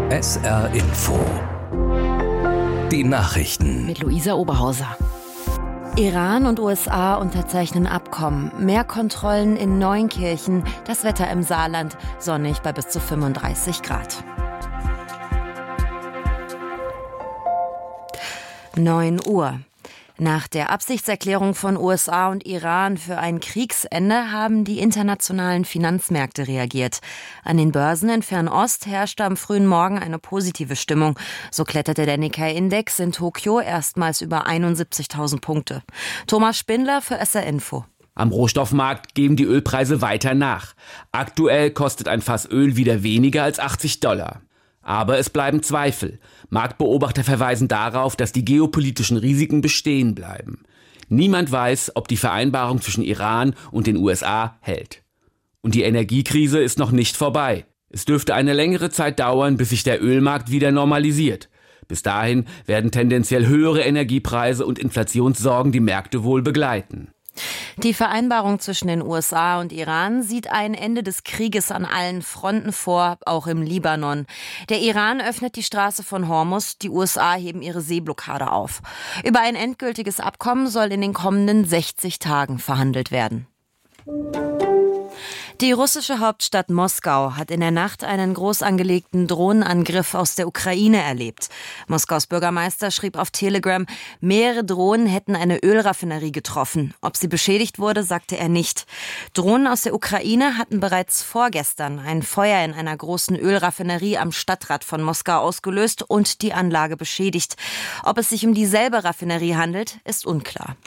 SR Info. Die Nachrichten. Mit Luisa Oberhauser. Iran und USA unterzeichnen Abkommen. Mehr Kontrollen in Neunkirchen. Das Wetter im Saarland sonnig bei bis zu 35 Grad. 9 Uhr. Nach der Absichtserklärung von USA und Iran für ein Kriegsende haben die internationalen Finanzmärkte reagiert. An den Börsen in Fernost herrschte am frühen Morgen eine positive Stimmung. So kletterte der Nikkei-Index in Tokio erstmals über 71.000 Punkte. Thomas Spindler für SR Info. Am Rohstoffmarkt geben die Ölpreise weiter nach. Aktuell kostet ein Fass Öl wieder weniger als $80. Aber es bleiben Zweifel. Marktbeobachter verweisen darauf, dass die geopolitischen Risiken bestehen bleiben. Niemand weiß, ob die Vereinbarung zwischen Iran und den USA hält. Und die Energiekrise ist noch nicht vorbei. Es dürfte eine längere Zeit dauern, bis sich der Ölmarkt wieder normalisiert. Bis dahin werden tendenziell höhere Energiepreise und Inflationssorgen die Märkte wohl begleiten. Die Vereinbarung zwischen den USA und Iran sieht ein Ende des Krieges an allen Fronten vor, auch im Libanon. Der Iran öffnet die Straße von Hormuz, die USA heben ihre Seeblockade auf. Über ein endgültiges Abkommen soll in den kommenden 60 Tagen verhandelt werden. Die russische Hauptstadt Moskau hat in der Nacht einen groß angelegten Drohnenangriff aus der Ukraine erlebt. Moskaus Bürgermeister schrieb auf Telegram, mehrere Drohnen hätten eine Ölraffinerie getroffen. Ob sie beschädigt wurde, sagte er nicht. Drohnen aus der Ukraine hatten bereits vorgestern ein Feuer in einer großen Ölraffinerie am Stadtrand von Moskau ausgelöst und die Anlage beschädigt. Ob es sich um dieselbe Raffinerie handelt, ist unklar.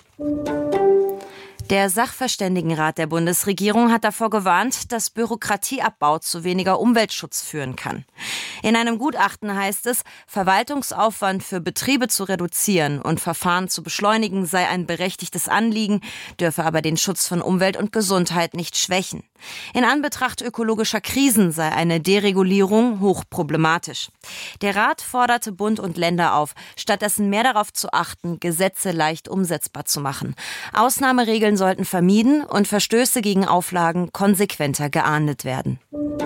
Der Sachverständigenrat der Bundesregierung hat davor gewarnt, dass Bürokratieabbau zu weniger Umweltschutz führen kann. In einem Gutachten heißt es, Verwaltungsaufwand für Betriebe zu reduzieren und Verfahren zu beschleunigen sei ein berechtigtes Anliegen, dürfe aber den Schutz von Umwelt und Gesundheit nicht schwächen. In Anbetracht ökologischer Krisen sei eine Deregulierung hochproblematisch. Der Rat forderte Bund und Länder auf, stattdessen mehr darauf zu achten, Gesetze leicht umsetzbar zu machen. Ausnahmeregeln sollten vermieden und Verstöße gegen Auflagen konsequenter geahndet werden.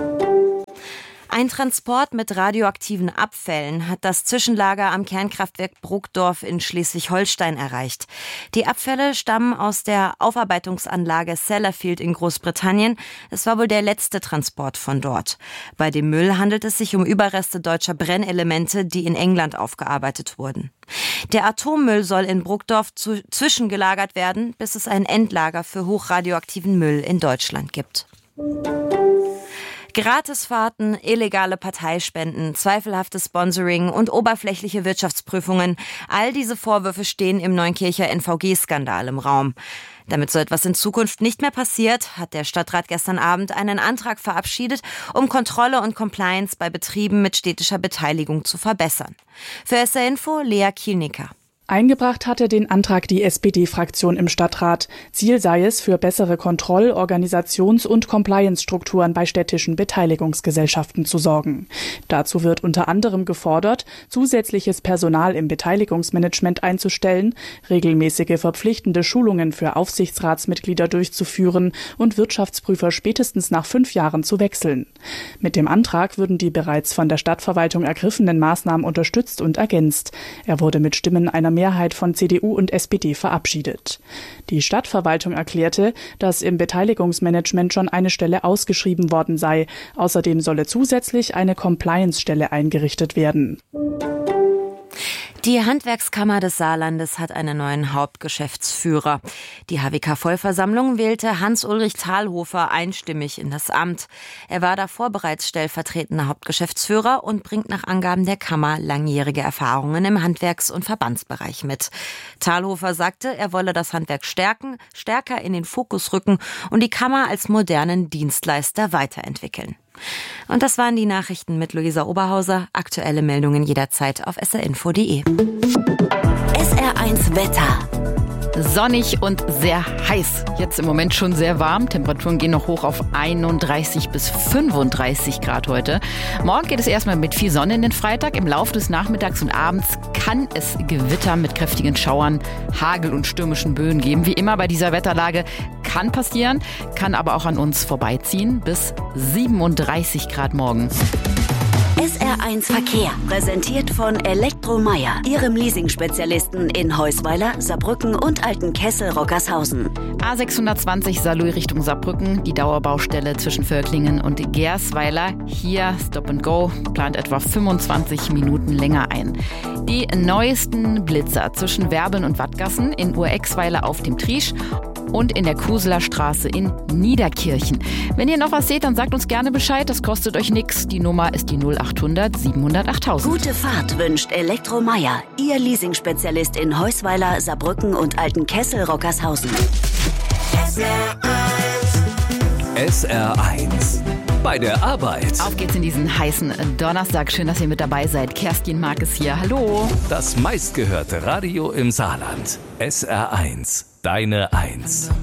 Ein Transport mit radioaktiven Abfällen hat das Zwischenlager am Kernkraftwerk Brugdorf in Schleswig-Holstein erreicht. Die Abfälle stammen aus der Aufarbeitungsanlage Sellafield in Großbritannien. Es war wohl der letzte Transport von dort. Bei dem Müll handelt es sich um Überreste deutscher Brennelemente, die in England aufgearbeitet wurden. Der Atommüll soll in Brugdorf zwischengelagert werden, bis es ein Endlager für hochradioaktiven Müll in Deutschland gibt. Gratisfahrten, illegale Parteispenden, zweifelhaftes Sponsoring und oberflächliche Wirtschaftsprüfungen. All diese Vorwürfe stehen im Neunkircher NVG-Skandal im Raum. Damit so etwas in Zukunft nicht mehr passiert, hat der Stadtrat gestern Abend einen Antrag verabschiedet, um Kontrolle und Compliance bei Betrieben mit städtischer Beteiligung zu verbessern. Für SR Info, Lea Kielnicker. Eingebracht hatte den Antrag die SPD-Fraktion im Stadtrat. Ziel sei es, für bessere Kontroll-, Organisations- und Compliance-Strukturen bei städtischen Beteiligungsgesellschaften zu sorgen. Dazu wird unter anderem gefordert, zusätzliches Personal im Beteiligungsmanagement einzustellen, regelmäßige verpflichtende Schulungen für Aufsichtsratsmitglieder durchzuführen und Wirtschaftsprüfer spätestens nach 5 Jahren zu wechseln. Mit dem Antrag würden die bereits von der Stadtverwaltung ergriffenen Maßnahmen unterstützt und ergänzt. Er wurde mit Stimmen einer Mehrheit von CDU und SPD verabschiedet. Die Stadtverwaltung erklärte, dass im Beteiligungsmanagement schon eine Stelle ausgeschrieben worden sei. Außerdem solle zusätzlich eine Compliance-Stelle eingerichtet werden. Die Handwerkskammer des Saarlandes hat einen neuen Hauptgeschäftsführer. Die HWK-Vollversammlung wählte Hans-Ulrich Thalhofer einstimmig in das Amt. Er war davor bereits stellvertretender Hauptgeschäftsführer und bringt nach Angaben der Kammer langjährige Erfahrungen im Handwerks- und Verbandsbereich mit. Thalhofer sagte, er wolle das Handwerk stärker in den Fokus rücken und die Kammer als modernen Dienstleister weiterentwickeln. Und das waren die Nachrichten mit Luisa Oberhauser. Aktuelle Meldungen jederzeit auf srinfo.de. SR1 Wetter. Sonnig und sehr heiß. Jetzt im Moment schon sehr warm. Temperaturen gehen noch hoch auf 31 bis 35 Grad heute. Morgen geht es erstmal mit viel Sonne in den Freitag. Im Laufe des Nachmittags und Abends kann es Gewitter mit kräftigen Schauern, Hagel und stürmischen Böen geben. Wie immer bei dieser Wetterlage kann passieren, kann aber auch an uns vorbeiziehen. Bis 37 Grad morgen. SR1 Verkehr, präsentiert von Elektromeyer, Ihrem Leasing-Spezialisten in Heusweiler, Saarbrücken und Altenkessel-Rockershausen. A620 Saarlouis Richtung Saarbrücken, die Dauerbaustelle zwischen Völklingen und Gersweiler. Hier Stop and Go plant etwa 25 Minuten länger ein. Die neuesten Blitzer zwischen Werbeln und Wattgassen in Urexweiler auf dem Triesch und in der Kuseler Straße in Niederkirchen. Wenn ihr noch was seht, dann sagt uns gerne Bescheid. Das kostet euch nichts. Die Nummer ist die 0800 700 8000. Gute Fahrt wünscht Elektromeyer, Ihr Leasing-Spezialist in Heusweiler, Saarbrücken und Altenkessel-Rockershausen. SR1 bei der Arbeit. Auf geht's in diesen heißen Donnerstag. Schön, dass ihr mit dabei seid. Kerstin Markes hier. Hallo. Das meistgehörte Radio im Saarland. SR1, deine Eins.